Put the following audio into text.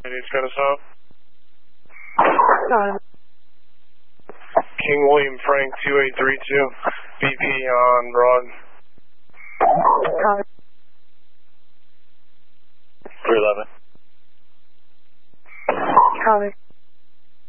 Need to finish up. Got it. King William Frank 2832, BP on Rod. Got it. 311. Copy.